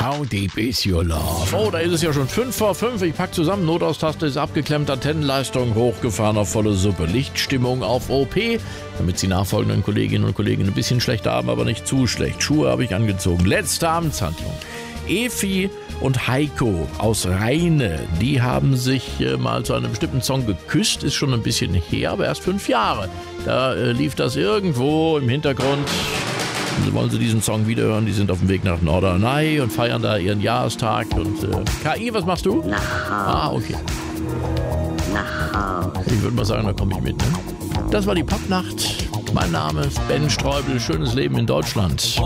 How deep is your love? Oh, da ist es ja schon 5:05. Ich pack zusammen. Notaustaste ist abgeklemmt, Antennenleistung hochgefahren auf volle Suppe. Lichtstimmung auf OP, damit die nachfolgenden Kolleginnen und Kollegen ein bisschen schlechter haben, aber nicht zu schlecht. Schuhe habe ich angezogen. Letzte Amtshandlung. Efi und Heiko aus Rheine, die haben sich mal zu einem bestimmten Song geküsst, ist schon ein bisschen her, aber erst 5 Jahre. Da lief das irgendwo im Hintergrund. Wollen Sie diesen Song wiederhören? Die sind auf dem Weg nach Norderney und feiern da ihren Jahrestag. Und KI, was machst du? Nach Hause. Ah, okay. Nach Hause. Ich würde mal sagen, da komme ich mit. Ne? Das war die Popnacht. Mein Name ist Ben Streubel. Schönes Leben in Deutschland.